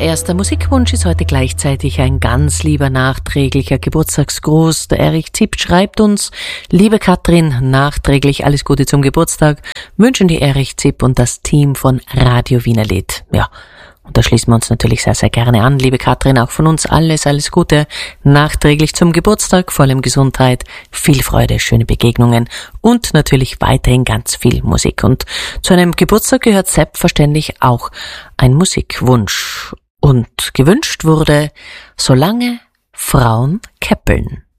erster Musikwunsch ist heute gleichzeitig ein ganz lieber nachträglicher Geburtstagsgruß. Der Erich Zipp schreibt uns: Liebe Katrin, nachträglich alles Gute zum Geburtstag wünschen die Erich Zipp und das Team von Radio Wiener Lied. Ja, und da schließen wir uns natürlich sehr, sehr gerne an. Liebe Katrin, auch von uns alles Gute nachträglich zum Geburtstag, vor allem Gesundheit, viel Freude, schöne Begegnungen und natürlich weiterhin ganz viel Musik. Und zu einem Geburtstag gehört selbstverständlich auch ein Musikwunsch. Und gewünscht wurde: Solange Frauen käppeln.